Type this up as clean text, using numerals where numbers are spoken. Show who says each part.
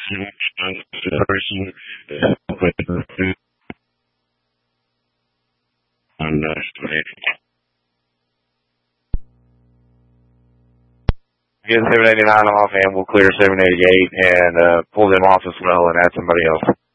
Speaker 1: Get 789 off, and we'll clear 788 and pull them off as well and add somebody else.